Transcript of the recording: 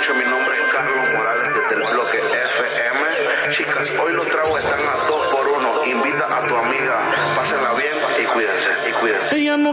noches, mi nombre es Carlos Morales desde el bloque FM. Chicas, hoy los tragos están a 2 por 1. Invita a tu amiga, pásenla bien y cuídense, y cuídense. Ella no